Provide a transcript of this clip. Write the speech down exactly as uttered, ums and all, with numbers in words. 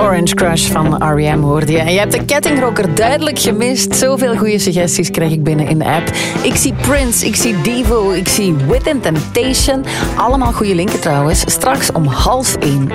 Orange Crush van R E M hoorde je. En je hebt de kettingrocker duidelijk gemist. Zoveel goede suggesties krijg ik binnen in de app. Ik zie Prince, ik zie Devo, ik zie Within Temptation. Allemaal goede linken trouwens. Straks om half één